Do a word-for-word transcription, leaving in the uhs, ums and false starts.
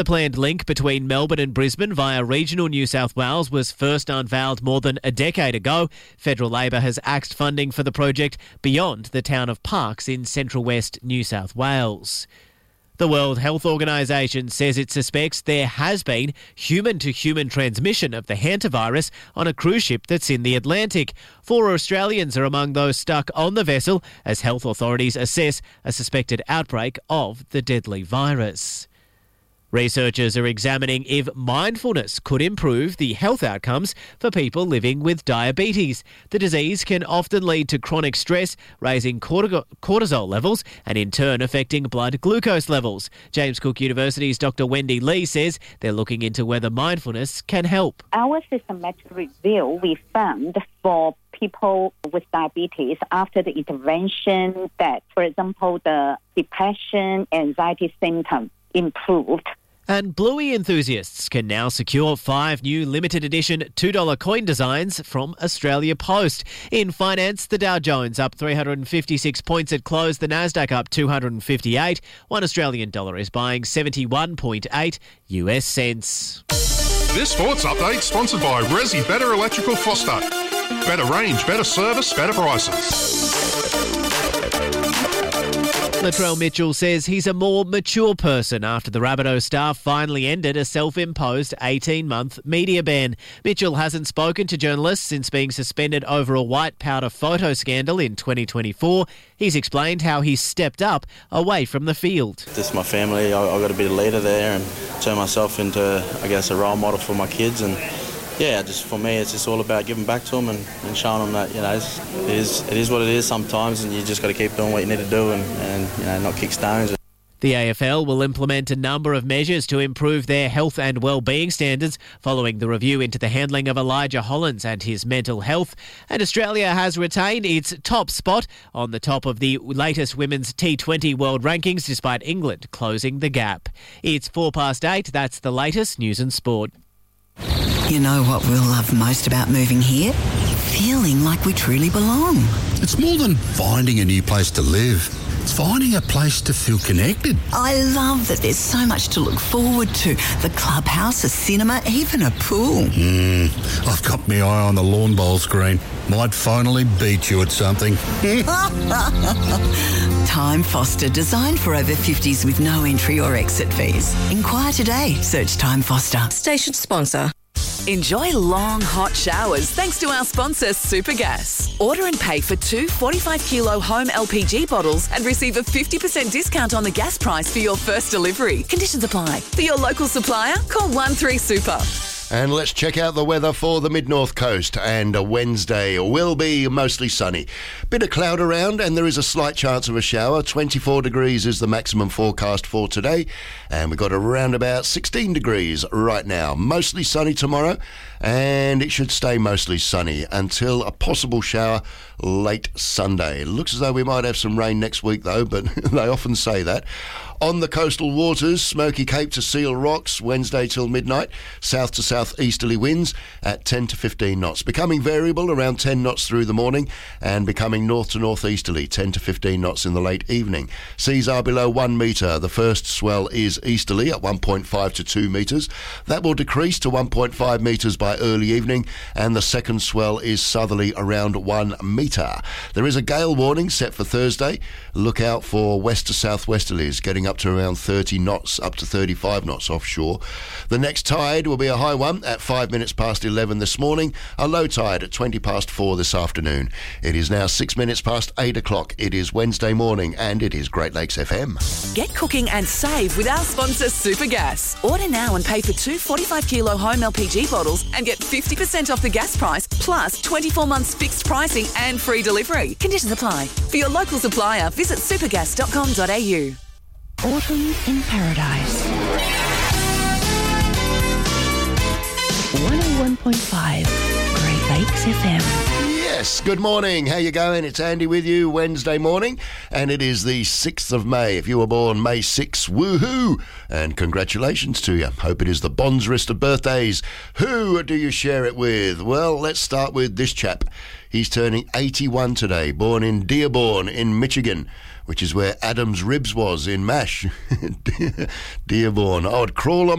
The planned link between Melbourne and Brisbane via regional New South Wales was first unveiled more than a decade ago. Federal Labor has axed funding for the project beyond the town of Parkes in central west New South Wales. The World Health Organisation says it suspects there has been human-to-human transmission of the hantavirus on a cruise ship that's in the Atlantic. Four Australians are among those stuck on the vessel as health authorities assess a suspected outbreak of the deadly virus. Researchers are examining if mindfulness could improve the health outcomes for people living with diabetes. The disease can often lead to chronic stress, raising cortisol levels and in turn affecting blood glucose levels. James Cook University's Doctor Wendy Lee says they're looking into whether mindfulness can help. Our systematic review, we found for people with diabetes after the intervention that, for example, the depression, anxiety symptoms improved. And Bluey enthusiasts can now secure five new limited edition two dollar coin designs from Australia Post. In finance, the Dow Jones up three hundred fifty-six points at close, the Nasdaq up two hundred fifty-eight. One Australian dollar is buying seventy-one point eight U S cents. This sports update sponsored by Resi Better Electrical Foster. Better range, better service, better prices. Latrell Mitchell says he's a more mature person after the Rabbitohs staff finally ended a self-imposed eighteen-month media ban. Mitchell hasn't spoken to journalists since being suspended over a white powder photo scandal in twenty twenty-four. He's explained how he's stepped up away from the field. This is my family. I, I've got to be a leader there and turn myself into, I guess, a role model for my kids. And yeah, just for me, it's just all about giving back to them and, and showing them that, you know, it's, it is it is what it is sometimes, and you just got to keep doing what you need to do and, and you know, not kick stones. The A F L will implement a number of measures to improve their health and well-being standards following the review into the handling of Elijah Hollins and his mental health. And Australia has retained its top spot on the top of the latest women's T twenty World Rankings despite England closing the gap. It's four past eight. That's the latest news and sport. You know what we'll love most about moving here? Feeling like we truly belong. It's more than finding a new place to live. It's finding a place to feel connected. I love that there's so much to look forward to. The clubhouse, a cinema, even a pool. Mm, I've got my eye on the lawn bowl screen. Might finally beat you at something. Time Foster, designed for over fifties with no entry or exit fees. Inquire today. Search Time Foster. Station sponsor. Enjoy long, hot showers thanks to our sponsor, Supergas. Order and pay for two forty-five kilo home L P G bottles and receive a fifty percent discount on the gas price for your first delivery. Conditions apply. For your local supplier, call one three super. And let's check out the weather for the mid-north coast. And a Wednesday will be mostly sunny. Bit of cloud around and there is a slight chance of a shower. twenty-four degrees is the maximum forecast for today. And we've got around about sixteen degrees right now. Mostly sunny tomorrow. And it should stay mostly sunny until a possible shower late Sunday. It looks as though we might have some rain next week though, but they often say that. On the coastal waters, Smoky Cape to Seal Rocks, Wednesday till midnight, south to southeasterly winds at ten to fifteen knots. Becoming variable around ten knots through the morning and becoming north to northeasterly, ten to fifteen knots in the late evening. Seas are below one metre. The first swell is easterly at one point five to two metres. That will decrease to one point five metres by early evening, and the second swell is southerly around one metre. There is a gale warning set for Thursday. Look out for west to southwesterlies, getting up to around thirty knots, up to thirty-five knots offshore. The next tide will be a high one at five minutes past eleven this morning, a low tide at twenty past four this afternoon. It is now six minutes past eight o'clock. It is Wednesday morning and it is Great Lakes F M. Get cooking and save with our sponsor Supergas. Order now and pay for two forty-five kilo home L P G bottles and get fifty percent off the gas price plus twenty-four months fixed pricing and free delivery. Conditions apply. For your local supplier, visit supergas dot com dot a u. Autumn in Paradise. one oh one point five Great Lakes F M. Yes, good morning. How you going? It's Andy with you Wednesday morning, and it is the sixth of May. If you were born May sixth, woohoo! And congratulations to you. Hope it is the Bonds list of birthdays. Who do you share it with? Well, let's start with this chap. He's turning eighty-one today, born in Dearborn in Michigan, which is where Adam's Ribs was in MASH. Dearborn. I would crawl on